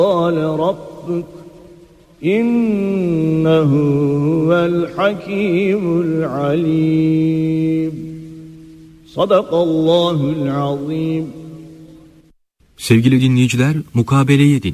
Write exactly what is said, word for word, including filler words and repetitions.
رَبُّكَ إِنَّهُ هُوَ الْحَكِيمُ الْعَلِيمُ. Sadakallahul azim. Sevgili dinleyiciler, mukabeleyi dinliyorsunuz.